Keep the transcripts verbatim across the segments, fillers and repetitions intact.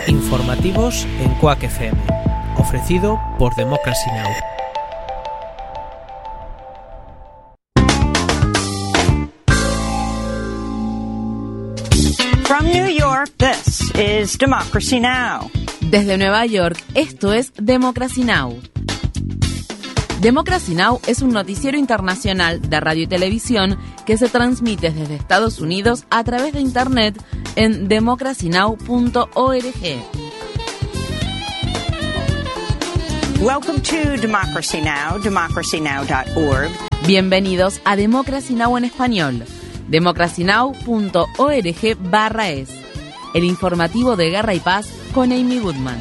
Informativos en Quack F M, ofrecido por Democracy Now! From New York, this is Democracy Now! Desde Nueva York, esto es Democracy Now! Democracy Now! Es un noticiero internacional de radio y televisión que se transmite desde Estados Unidos a través de Internet en democracy now punto org. Welcome to Democracy Now!, democracy now dot org. Bienvenidos a Democracy Now! En español, democracy now punto org barra es, el informativo de Guerra y Paz con Amy Goodman.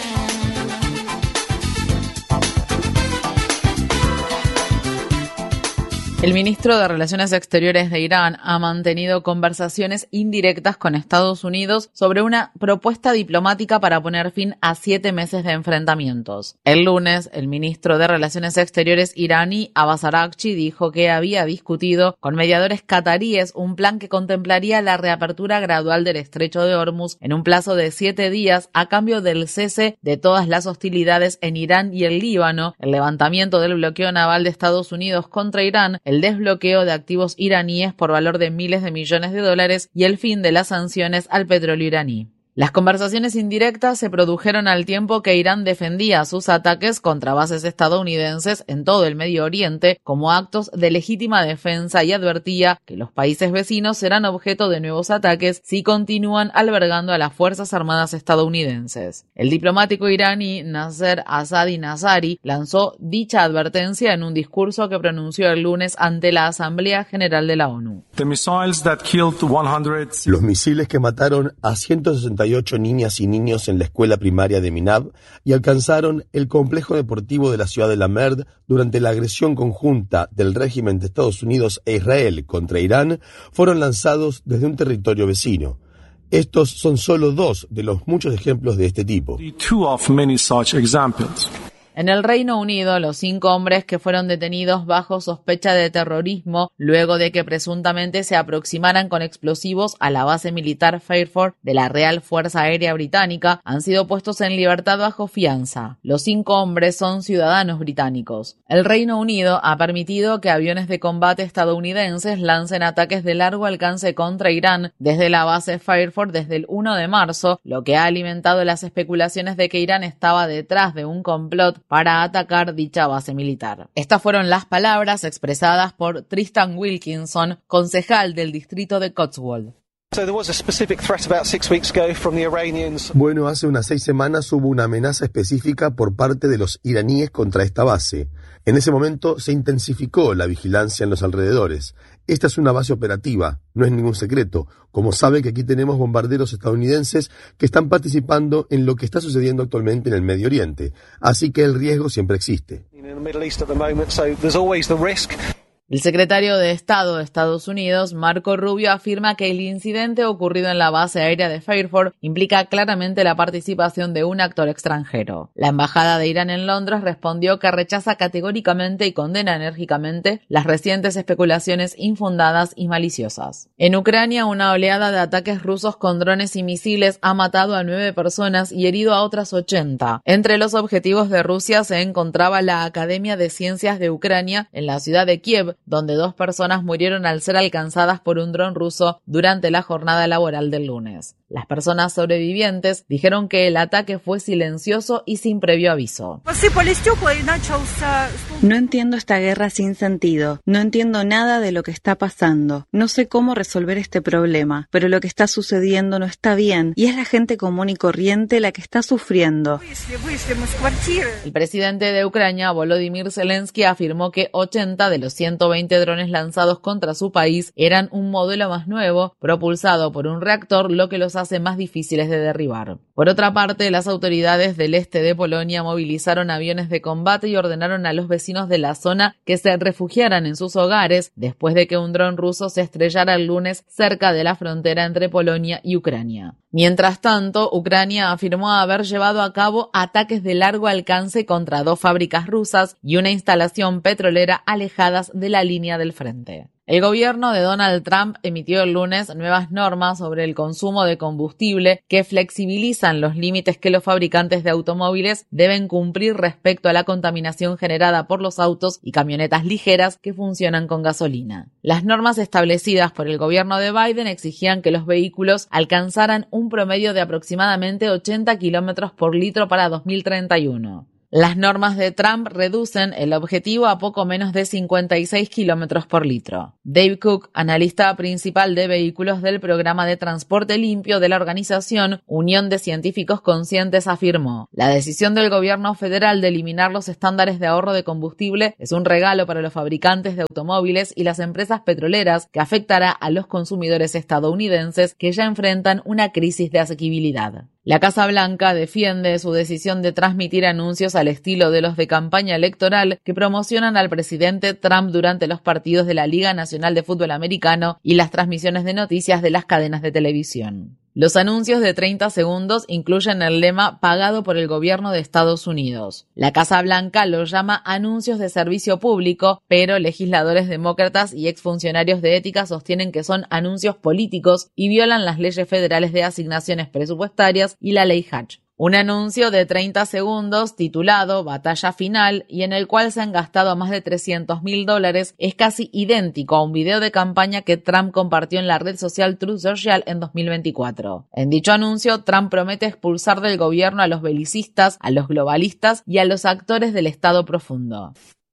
El ministro de Relaciones Exteriores de Irán ha mantenido conversaciones indirectas con Estados Unidos sobre una propuesta diplomática para poner fin a siete meses de enfrentamientos. El lunes, el ministro de Relaciones Exteriores iraní, Abbas Araghchi, dijo que había discutido con mediadores cataríes un plan que contemplaría la reapertura gradual del estrecho de Hormuz en un plazo de siete días a cambio del cese de todas las hostilidades en Irán y el Líbano, el levantamiento del bloqueo naval de Estados Unidos contra Irán, el desbloqueo de activos iraníes por valor de miles de millones de dólares y el fin de las sanciones al petróleo iraní. Las conversaciones indirectas se produjeron al tiempo que Irán defendía sus ataques contra bases estadounidenses en todo el Medio Oriente como actos de legítima defensa y advertía que los países vecinos serán objeto de nuevos ataques si continúan albergando a las Fuerzas Armadas estadounidenses. El diplomático iraní Nasser Asadi Nazari lanzó dicha advertencia en un discurso que pronunció el lunes ante la Asamblea General de la ONU. Los misiles que mataron a ciento sesenta y ocho niñas y niños en la escuela primaria de Minab y alcanzaron el complejo deportivo de la ciudad de La Merd durante la agresión conjunta del régimen de Estados Unidos e Israel contra Irán fueron lanzados desde un territorio vecino. Estos son solo dos de los muchos ejemplos de este tipo. En el Reino Unido, los cinco hombres que fueron detenidos bajo sospecha de terrorismo luego de que presuntamente se aproximaran con explosivos a la base militar Fairford de la Real Fuerza Aérea Británica han sido puestos en libertad bajo fianza. Los cinco hombres son ciudadanos británicos. El Reino Unido ha permitido que aviones de combate estadounidenses lancen ataques de largo alcance contra Irán desde la base Fairford desde el primero de marzo, lo que ha alimentado las especulaciones de que Irán estaba detrás de un complot para atacar dicha base militar. Estas fueron las palabras expresadas por Tristan Wilkinson, concejal del distrito de Cotswold. Bueno, hace unas seis semanas hubo una amenaza específica por parte de los iraníes contra esta base. En ese momento se intensificó la vigilancia en los alrededores. Esta es una base operativa, no es ningún secreto. Como saben que aquí tenemos bombarderos estadounidenses que están participando en lo que está sucediendo actualmente en el Medio Oriente. Así que el riesgo siempre existe. El secretario de Estado de Estados Unidos, Marco Rubio, afirma que el incidente ocurrido en la base aérea de Fairford implica claramente la participación de un actor extranjero. La Embajada de Irán en Londres respondió que rechaza categóricamente y condena enérgicamente las recientes especulaciones infundadas y maliciosas. En Ucrania, una oleada de ataques rusos con drones y misiles ha matado a nueve personas y herido a otras ochenta. Entre los objetivos de Rusia se encontraba la Academia de Ciencias de Ucrania en la ciudad de Kiev, donde dos personas murieron al ser alcanzadas por un dron ruso durante la jornada laboral del lunes. Las personas sobrevivientes dijeron que el ataque fue silencioso y sin previo aviso. No entiendo esta guerra sin sentido. No entiendo nada de lo que está pasando. No sé cómo resolver este problema, pero lo que está sucediendo no está bien y es la gente común y corriente la que está sufriendo. El presidente de Ucrania, Volodymyr Zelensky, afirmó que ochenta de los ciento veinte drones lanzados contra su país eran un modelo más nuevo, propulsado por un reactor, lo que los hace más difíciles de derribar. Por otra parte, las autoridades del este de Polonia movilizaron aviones de combate y ordenaron a los vecinos de la zona que se refugiaran en sus hogares después de que un dron ruso se estrellara el lunes cerca de la frontera entre Polonia y Ucrania. Mientras tanto, Ucrania afirmó haber llevado a cabo ataques de largo alcance contra dos fábricas rusas y una instalación petrolera alejadas de la línea del frente. El gobierno de Donald Trump emitió el lunes nuevas normas sobre el consumo de combustible que flexibilizan los límites que los fabricantes de automóviles deben cumplir respecto a la contaminación generada por los autos y camionetas ligeras que funcionan con gasolina. Las normas establecidas por el gobierno de Biden exigían que los vehículos alcanzaran un promedio de aproximadamente ochenta kilómetros por litro para dos mil treinta y uno. Las normas de Trump reducen el objetivo a poco menos de cincuenta y seis kilómetros por litro. Dave Cook, analista principal de vehículos del programa de transporte limpio de la organización Unión de Científicos Conscientes, afirmó: la decisión del gobierno federal de eliminar los estándares de ahorro de combustible es un regalo para los fabricantes de automóviles y las empresas petroleras que afectará a los consumidores estadounidenses que ya enfrentan una crisis de asequibilidad. La Casa Blanca defiende su decisión de transmitir anuncios al estilo de los de campaña electoral que promocionan al presidente Trump durante los partidos de la Liga Nacional de Fútbol Americano y las transmisiones de noticias de las cadenas de televisión. Los anuncios de treinta segundos incluyen el lema pagado por el gobierno de Estados Unidos. La Casa Blanca lo llama anuncios de servicio público, pero legisladores demócratas y exfuncionarios de ética sostienen que son anuncios políticos y violan las leyes federales de asignaciones presupuestarias y la ley Hatch. Un anuncio de treinta segundos titulado Batalla Final y en el cual se han gastado más de trescientos mil dólares es casi idéntico a un video de campaña que Trump compartió en la red social Truth Social en dos mil veinticuatro. En dicho anuncio, Trump promete expulsar del gobierno a los belicistas, a los globalistas y a los actores del Estado profundo.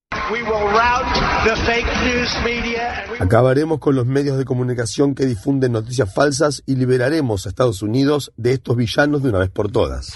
Acabaremos con los medios de comunicación que difunden noticias falsas y liberaremos a Estados Unidos de estos villanos de una vez por todas.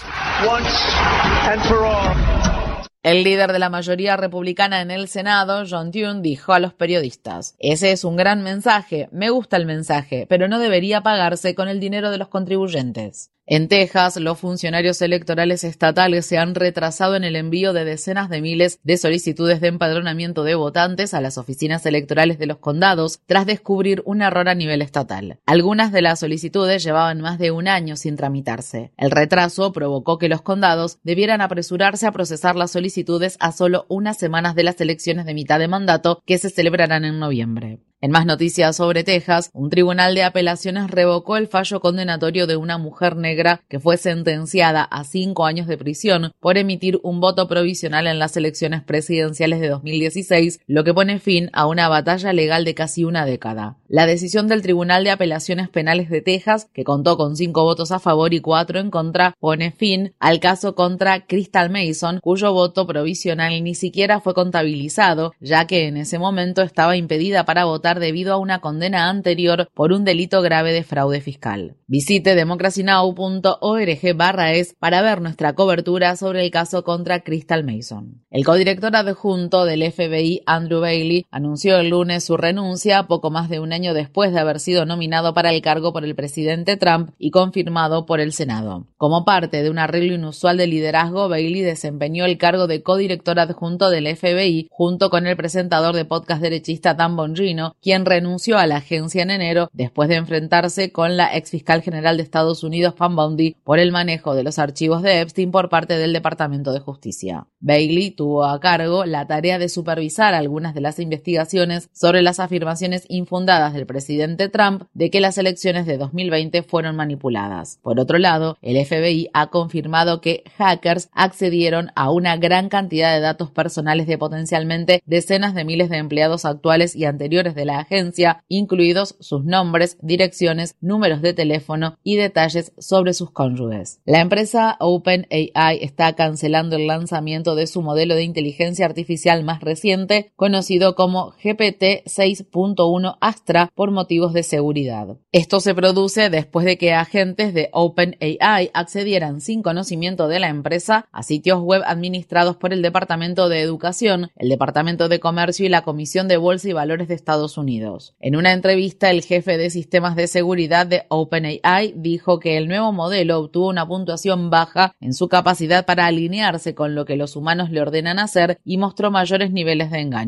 El líder de la mayoría republicana en el Senado, John Thune, dijo a los periodistas: ese es un gran mensaje, me gusta el mensaje, pero no debería pagarse con el dinero de los contribuyentes. En Texas, los funcionarios electorales estatales se han retrasado en el envío de decenas de miles de solicitudes de empadronamiento de votantes a las oficinas electorales de los condados tras descubrir un error a nivel estatal. Algunas de las solicitudes llevaban más de un año sin tramitarse. El retraso provocó que los condados debieran apresurarse a procesar las solicitudes a solo unas semanas de las elecciones de mitad de mandato que se celebrarán en noviembre. En más noticias sobre Texas, un tribunal de apelaciones revocó el fallo condenatorio de una mujer negra que fue sentenciada a cinco años de prisión por emitir un voto provisional en las elecciones presidenciales de dos mil dieciséis, lo que pone fin a una batalla legal de casi una década. La decisión del Tribunal de Apelaciones Penales de Texas, que contó con cinco votos a favor y cuatro en contra, pone fin al caso contra Crystal Mason, cuyo voto provisional ni siquiera fue contabilizado, ya que en ese momento estaba impedida para votar debido a una condena anterior por un delito grave de fraude fiscal. Visite democracy now punto org barra es para ver nuestra cobertura sobre el caso contra Crystal Mason. El codirector adjunto del F B I, Andrew Bailey, anunció el lunes su renuncia poco más de un año después de haber sido nominado para el cargo por el presidente Trump y confirmado por el Senado. Como parte de un arreglo inusual de liderazgo, Bailey desempeñó el cargo de codirector adjunto del F B I junto con el presentador de podcast derechista Dan Bongino, quien renunció a la agencia en enero después de enfrentarse con la ex fiscal general de Estados Unidos, Pam Bondi, por el manejo de los archivos de Epstein por parte del Departamento de Justicia. Bailey tuvo a cargo la tarea de supervisar algunas de las investigaciones sobre las afirmaciones infundadas del presidente Trump de que las elecciones de dos mil veinte fueron manipuladas. Por otro lado, el F B I ha confirmado que hackers accedieron a una gran cantidad de datos personales de potencialmente decenas de miles de empleados actuales y anteriores de la agencia, incluidos sus nombres, direcciones, números de teléfono y detalles sobre sus cónyuges. La empresa OpenAI está cancelando el lanzamiento de su modelo de inteligencia artificial más reciente, conocido como G P T seis punto uno Astra, por motivos de seguridad. Esto se produce después de que agentes de OpenAI accedieran sin conocimiento de la empresa a sitios web administrados por el Departamento de Educación, el Departamento de Comercio y la Comisión de Bolsa y Valores de Estados Unidos. En una entrevista, el jefe de sistemas de seguridad de OpenAI dijo que el nuevo modelo obtuvo una puntuación baja en su capacidad para alinearse con lo que los humanos le ordenan hacer y mostró mayores niveles de engaño.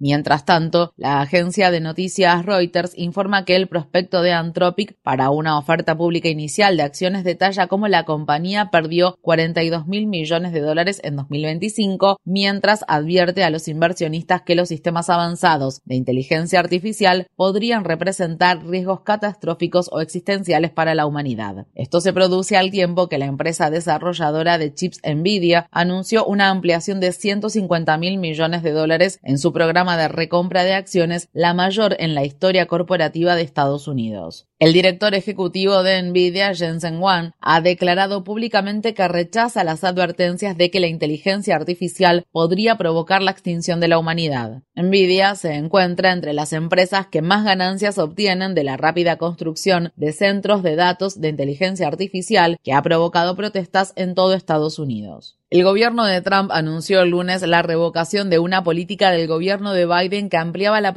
Mientras tanto, la agencia de noticias Reuters informa que el prospecto de Anthropic para una oferta pública inicial de acciones detalla cómo la compañía perdió cuarenta y dos mil millones de dólares en dos mil veinticinco, mientras advierte a los inversionistas que los sistemas avanzados de inteligencia artificial podrían representar riesgos catastróficos o existenciales para la humanidad. Esto se produce al tiempo que la empresa desarrolladora de chips Nvidia anunció una ampliación de ciento cincuenta mil millones de dólares en su programa de recompra de acciones, la mayor en la historia corporativa de Estados Unidos. El director ejecutivo de Nvidia, Jensen Huang, ha declarado públicamente que rechaza las advertencias de que la inteligencia artificial podría provocar la extinción de la humanidad. Nvidia se encuentra entre las empresas que más ganancias obtienen de la rápida construcción de centros de datos de inteligencia artificial, que ha provocado protestas en todo Estados Unidos. El gobierno de Trump anunció el lunes la revocación de una política del gobierno de Biden que ampliaba la